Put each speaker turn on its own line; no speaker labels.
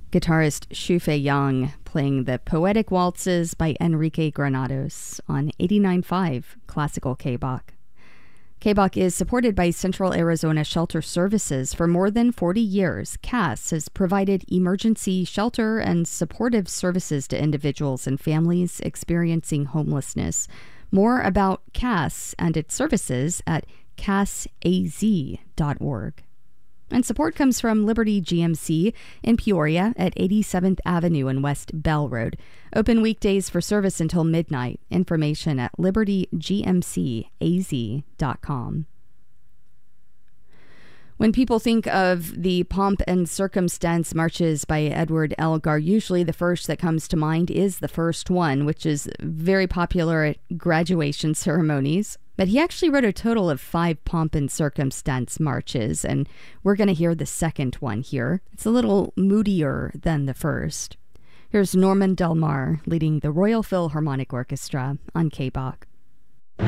Guitarist Shufe Yang playing the Poetic Waltzes by Enrique Granados on 89.5 Classical K-Bach. K-Bach is supported by Central Arizona Shelter Services. For more than 40 years, CAS has provided emergency shelter and supportive services to individuals and families experiencing homelessness. More about CAS and its services at casaz.org. And support comes from Liberty GMC in Peoria at 87th Avenue and West Bell Road. Open weekdays for service until midnight. Information at libertygmcaz.com. When people think of the Pomp and Circumstance marches by Edward Elgar, usually the first that comes to mind is the first one, which is very popular at graduation ceremonies. But he actually wrote a total of 5 Pomp and Circumstance marches, and we're going to hear the second one here. It's a little moodier than the first. Here's Norman Del Mar leading the Royal Philharmonic Orchestra on K-Bach.